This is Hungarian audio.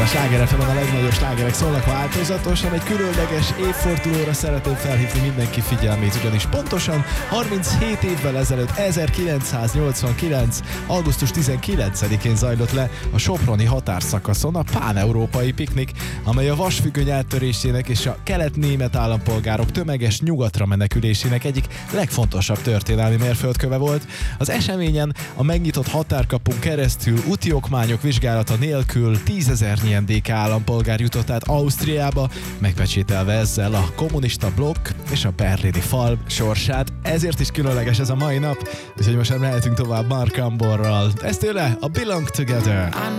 A Sláger FM-en a legnagyobb slágerek szólnak változatosan. Egy különleges évfordulóra szeretném felhívni mindenki figyelmét, ugyanis pontosan 37 évvel ezelőtt, 1989. augusztus 19-én zajlott le a soproni határszakaszon a páneurópai piknik, amely a vasfüggöny áttörésének és a kelet-német állampolgárok tömeges nyugatra menekülésének egyik legfontosabb történelmi mérföldköve volt. Az eseményen a megnyitott határkapun keresztül úti okmányok vizsgálata nélkül 10 000 NDK állampolgár jutott át Ausztriába, megpecsételve ezzel a kommunista blokk és a berlini fal sorsát. Ezért is különleges ez a mai nap, úgyhogy most már mehetünk tovább Mark Amborral. Ez tőle a Belong Together.